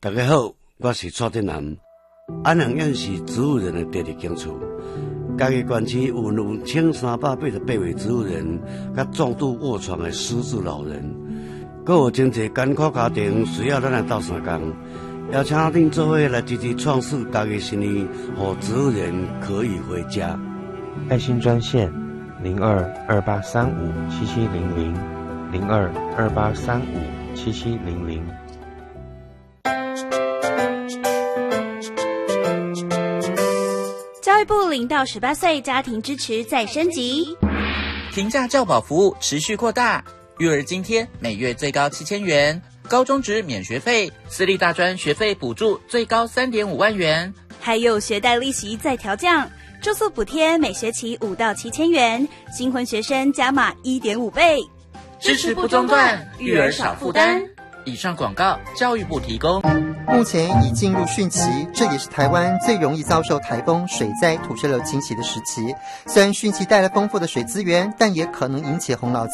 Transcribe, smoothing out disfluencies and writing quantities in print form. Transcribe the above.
大家好，我是蔡振南。安阳县是植物人的第二间厝，嘉义县区有1388位植物人，甲重度卧床的失智老人，还有真侪艰苦家庭需要咱来斗相共，邀请恁做伙来支持创世嘉义新义，让植物人可以回家。 爱心专线0228357700，0228357700。 教育部0到18岁家庭支持再升级， 平价教保服务持续扩大，育儿津贴每月最高7000元，高中职免学费，私立大专学费补助最高3.5万元， 还有学贷利息再调降，住宿补贴每学期5到7000元，新婚学生加码1.5倍， 支持不中断，育儿少负担。以上广告，教育部提供。 目前已进入汛期，这也是台湾最容易遭受台风、水灾、土石流侵袭的时期。虽然汛期带来丰富的水资源，但也可能引起洪涝